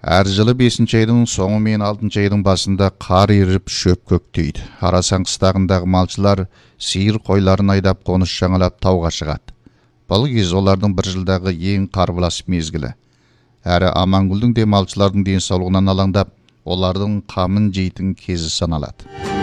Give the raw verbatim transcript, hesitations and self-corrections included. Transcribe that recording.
Әр жылы бесінші айдың соңы мен алтыншы айдың басында қар еріп шөп көктейді. Арасан қыстағындағы малшылар сиыр қойларын айдап қоныс жаңалап тауға шығады. Бұл кез олардың бір жылдағы ең қарбалас мезгілі. Әрі Аманкүлдің де малшылардың денсаулығынан алаңдап, олардың қамын жейтін кезі саналады.